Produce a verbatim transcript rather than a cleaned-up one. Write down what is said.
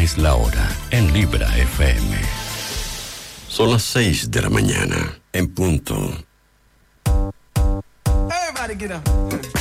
es la hora en Libra F M. Son las seis de la mañana, en punto. Everybody get up.